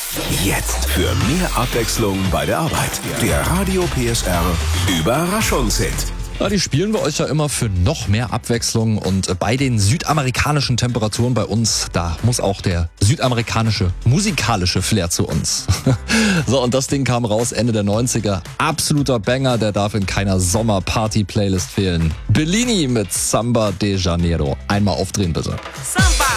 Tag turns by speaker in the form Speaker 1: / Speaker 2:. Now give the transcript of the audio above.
Speaker 1: Jetzt für mehr Abwechslung bei der Arbeit. Der Radio PSR Überraschungshit.
Speaker 2: Ja, die spielen wir euch ja immer für noch mehr Abwechslung und bei den südamerikanischen Temperaturen bei uns, da muss auch der südamerikanische musikalische Flair zu uns. So, und das Ding kam raus Ende der 90er. Absoluter Banger, der darf in keiner Sommer-Party-Playlist fehlen. Bellini mit Samba de Janeiro. Einmal aufdrehen bitte.
Speaker 3: Samba